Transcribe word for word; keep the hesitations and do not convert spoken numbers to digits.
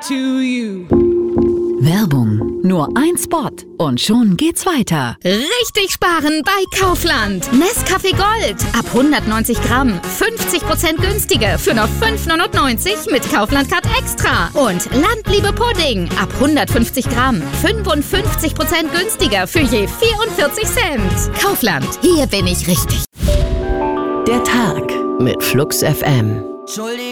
to you. Werbung. Nur ein Spot und schon geht's weiter. Richtig sparen bei Kaufland. Nescafé Gold. Ab hundertneunzig Gramm. fünfzig Prozent günstiger für nur fünf neunundneunzig mit Kaufland Card Extra. Und Landliebe Pudding. Ab hundertfünfzig Gramm. fünfundfünfzig Prozent günstiger für je vierundvierzig Cent. Kaufland. Hier bin ich richtig. Der Tag mit Flux F M.